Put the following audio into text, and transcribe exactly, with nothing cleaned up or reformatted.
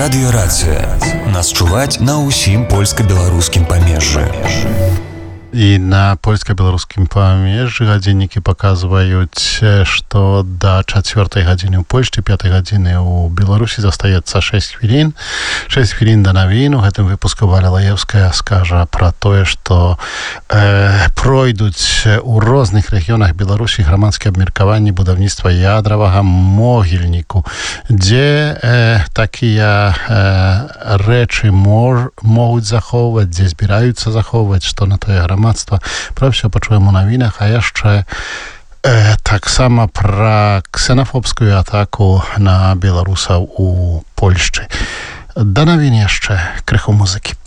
Радыёрацыя. Нас чуваць на ўсім польска-беларускім памежжы. І на польска-беларускім памежжы гадзіннікі паказваюць, што да чацвёртай гадзіны ў Польшчы, пятай гадзіны ў Беларусі застаецца шэсць хвілін. шэсць хвілін да навін. У гэтым выпуску Валя Лаевская скажа пра тое, што э, пройдуць у розных рэгіёнах Беларусі грамадскія абмеркаванні будаўніцтва ядравага могільніку, дзе э, такія э, рэчы мож, могуць захоўваць, дзе збіраюцца захоўваць, што на тое грамадства. Пра ўсё пачуем у навінах, а яшчэ э, таксама пра ксенафобскую атаку на беларусаў у Польшчы. Да навін яшчэ крыху музыкі.